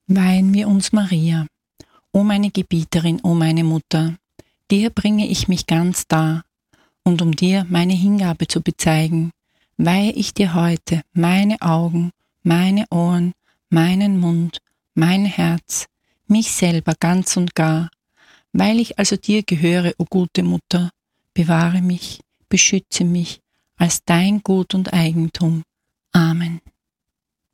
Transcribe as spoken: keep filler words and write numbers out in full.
Weihen wir uns Maria. O meine Gebieterin, o meine Mutter, dir bringe ich mich ganz dar, und um dir meine Hingabe zu bezeigen, weihe ich dir heute meine Augen, meine Ohren, meinen Mund, mein Herz, mich selber ganz und gar, weil ich also dir gehöre, o gute Mutter, bewahre mich, beschütze mich als dein Gut und Eigentum. Amen.